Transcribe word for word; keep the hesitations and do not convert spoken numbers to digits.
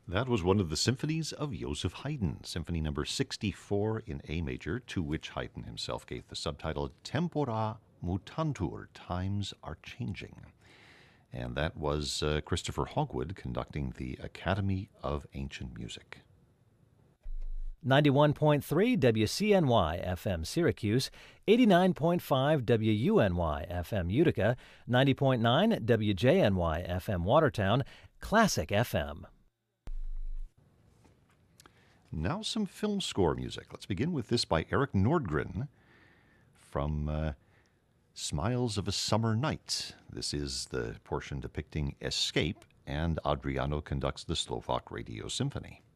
That was one of the symphonies of Joseph Haydn, Symphony Number sixty-four in A major, to which Haydn himself gave the subtitle Tempora Mutantur, Times Are Changing. And that was uh, Christopher Hogwood conducting the Academy of Ancient Music. ninety-one point three W C N Y F M Syracuse, eighty-nine point five W U N Y F M Utica, ninety point nine W J N Y F M Watertown, Classic F M. Now some film score music. Let's begin with this by Eric Nordgren from uh, Smiles of a Summer Night. This is the portion depicting escape, and Adriano conducts the Slovak Radio Symphony.